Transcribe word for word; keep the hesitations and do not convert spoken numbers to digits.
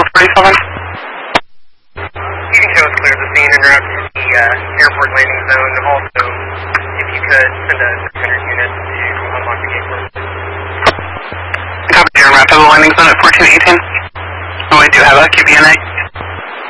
four forty-seven. You can show us clear the scene and route to the uh, airport landing zone. Also, if you could send a defender unit to unlock the gate for us. Copy, Air Map of the landing zone at fourteen eighteen. Oh, I do have a Q B N A.